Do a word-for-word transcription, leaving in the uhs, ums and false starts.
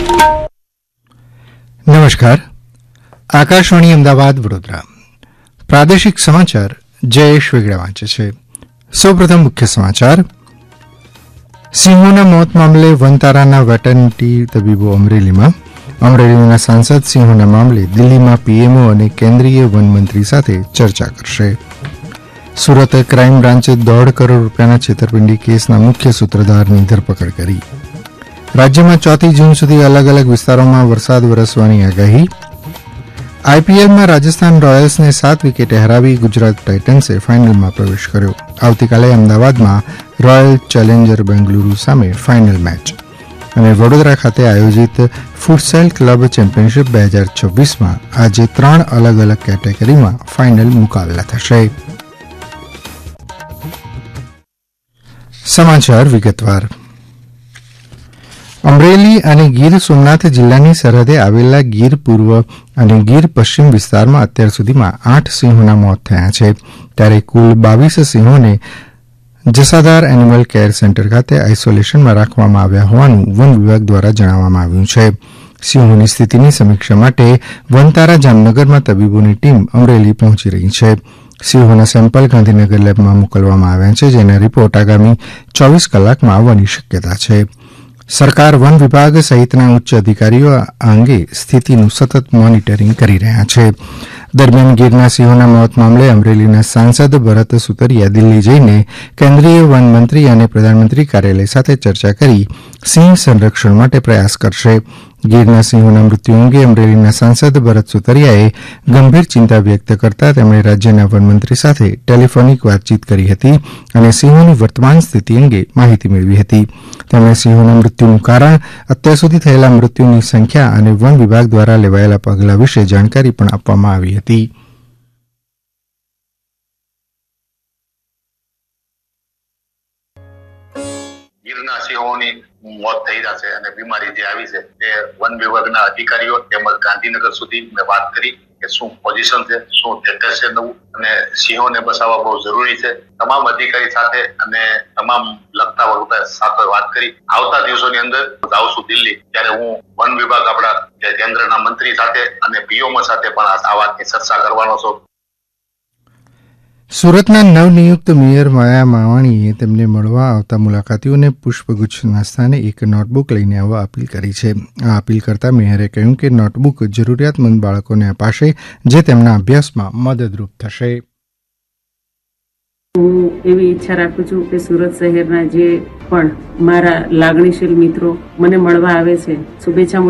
નમસ્કાર. આકાશવાણી અમદાવાદ વડોદરા પ્રાદેશિક સમાચાર જયેશ વેગડા વાંચે છે. સૌપ્રથમ મુખ્ય સમાચાર. સિંહોના મોત મામલે વનતારાના વેટરનિટી તબીબો અમરેલીમાં. અમરેલીના સાંસદ સિંહોના મામલે દિલ્હીમાં પીએમઓ અને કેન્દ્રીય વનમંત્રી સાથે ચર્ચા કરશે. સુરત ક્રાઇમ બ્રાન્ચે દોઢ કરોડ રૂપિયાના છેતરપિંડી કેસના મુખ્ય સૂત્રધારની ધરપકડ કરી. રાજ્યમાં ચોથી જૂન સુધી અલગ અલગ વિસ્તારોમાં વરસાદ વરસવાની આગાહી. આઈપીએલમાં રાજસ્થાન રોયલ્સને સાત વિકેટે હરાવી ગુજરાત ટાઇટન્સે ફાઇનલમાં પ્રવેશ કર્યો. આવતીકાલે અમદાવાદમાં રોયલ ચેલેન્જર બેંગલુરુ સામે ફાઇનલ મેચ. અને વડોદરા ખાતે આયોજિત ફૂટસેલ ક્લબ ચેમ્પિયનશીપ બે હજાર છવ્વીસમાં આજે ત્રણ અલગ અલગ કેટેગરીમાં ફાઇનલ મુકાબલા થશે. સમાચાર વિગતવાર. અમરેલી અને ગીર સોમનાથ જિલ્લાની સરહદે આવેલા ગીર પૂર્વ અને ગીર પશ્ચિમ વિસ્તારમાં અત્યાર સુધીમાં આઠ સિંહોના મોત થયા છે. ત્યારે કુલ બાવીસ સિંહોને જસાધાર એનિમલ કેર સેન્ટર ખાતે આઇસોલેશનમાં રાખવામાં આવ્યા હોવાનું વન વિભાગ દ્વારા જણાવવામાં આવ્યું છે. સિંહોની સ્થિતિની સમીક્ષા માટે વનતારા જામનગરમાં તબીબોની ટીમ અમરેલી પહોંચી રહી છે. સિંહોના સેમ્પલ ગાંધીનગર લેબમાં મોકલવામાં આવ્યા છે, જેના રિપોર્ટ આગામી ચોવીસ કલાકમાં આવવાની શક્યતા છે. સરકાર વન વિભાગ સહિતના ઉચ્ચ અધિકારીઓ આ અંગે સ્થિતિનું સતત મોનિટરિંગ કરી રહ્યા છે. દરમિયાન ગીરના સિંહોના મોત મામલે અમરેલીના સાંસદ ભરત સુતરિયા દિલ્હી જઈને કેન્દ્રીય વનમંત્રી અને પ્રધાનમંત્રી કાર્યાલય સાથે ચર્ચા કરી સિંહ સંરક્ષણ માટે પ્રયાસ કરશે. ગીરના સિંહોના મૃત્યુ અંગે અમરેલીના સાંસદ ભરત સુતરિયાએ ગંભીર ચિંતા વ્યક્ત કરતા તેમણે રાજ્યના વનમંત્રી સાથે ટેલિફોનિક વાતચીત કરી હતી અને સિંહોની વર્તમાન સ્થિતિ અંગે માહિતી મેળવી હતી. તેમણે સિંહોના મૃત્યુનું કારણ, અત્યાર સુધી થયેલા મૃત્યુની સંખ્યા અને વન વિભાગ દ્વારા લેવાયેલા પગલાં વિશે જાણકારી પણ આપવામાં આવી હતી. ગીરના સિંહોની મોત થઈ જશે અને બીમારી જે આવી છે તે વન વિભાગના અધિકારીઓ તેમજ ગાંધીનગર સુધી મેં વાત કરી કે શું પોઝિશન છે, શું સ્ટેટસ છે નવું, અને સિંહોને બચાવવા બહુ જરૂરી છે. તમામ અધિકારી સાથે અને તમામ લગતા વગતા સાથે વાત કરી. આવતા દિવસોની અંદર આવશું દિલ્હી, ત્યારે હું વન વિભાગ આપણા કેન્દ્રના મંત્રી સાથે અને પીઓમો સાથે પણ આ વાતની ચર્ચા કરવાનો છું. સુરતના નવનિયુક્ત મેયર માયા માવાણીએ તેમને મળવા આવતા મુલાકાતીઓને પુષ્પગુચ્છના સ્થાને એક નોટબુક લઈને આવવા અપીલ કરી છે. આ અપીલ કરતા મેયરે કહ્યું કે નોટબુક જરૂરિયાતમંદ બાળકોને અપાશે, જે તેમના અભ્યાસમાં મદદરૂપ થશે. હું એવી ઈચ્છા રાખું છું કે સુરત શહેરના જે પણ મારા લાગણીશીલ મિત્રો મને મળવા આવે છે, શુભેચ્છા